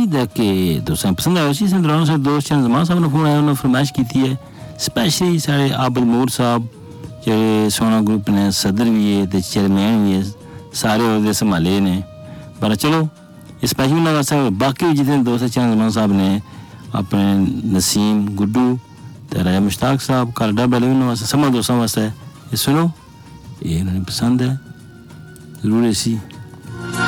उम्मीद है कि तुसें पसंद आया। इसी दौरान साढ़े दोस्त चैनल जमान साहब ने फोन आया, उन्होंने फरमाइश की है स्पैशली साढ़े आबिल मूर साहब जेह्ड़े सोना ग्रुप ने सदर भी है तो चेयरमैन भी है, सारे ओह्दे संभाले ने। पर चलो स्पैशली उन्होंने वास्ते बाकी जितने दोस्त चैनल जमान साहब ने अपने नसीम गुड्डू तो राजा मुश्ताक साहब कालडा बैले उन्होंने वास्ते सब दोस्तों वास्ते ये सुनो, ये इन्होंने पसंद है ज़रूर इसी